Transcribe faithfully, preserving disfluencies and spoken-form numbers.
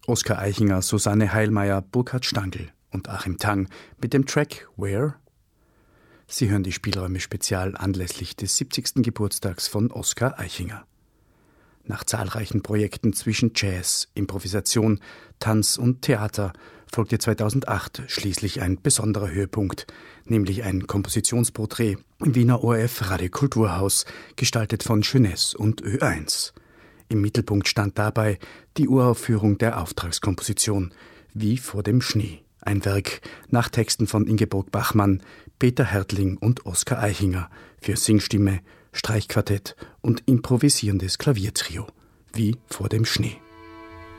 Oskar Eichinger, Susanne Heilmeier, Burkhard Stangl und Achim Tang mit dem Track Where? Sie hören die Spielräume-Spezial anlässlich des siebzigsten Geburtstags von Oskar Eichinger. Nach zahlreichen Projekten zwischen Jazz, Improvisation, Tanz und Theater folgte zweitausendacht schließlich ein besonderer Höhepunkt, nämlich ein Kompositionsporträt im Wiener O R F Radiokulturhaus, gestaltet von Jeunesse und Ö eins. Im Mittelpunkt stand dabei die Uraufführung der Auftragskomposition Wie vor dem Schnee. Ein Werk nach Texten von Ingeborg Bachmann, Peter Härtling und Oskar Eichinger für Singstimme, Streichquartett und improvisierendes Klaviertrio. Wie vor dem Schnee.